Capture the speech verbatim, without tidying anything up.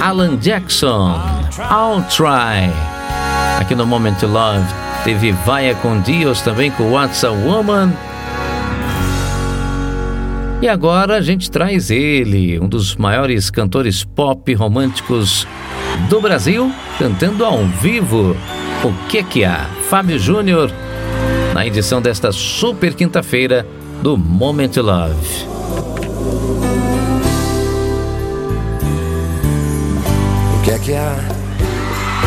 Alan Jackson, I'll Try. Aqui no Moment to Love teve Vaya con Dios também com What's a Woman. E agora a gente traz ele, um dos maiores cantores pop românticos do Brasil, cantando ao vivo. O que que há? Fábio Júnior, na edição desta super quinta-feira do Moment to Love. O que é que há?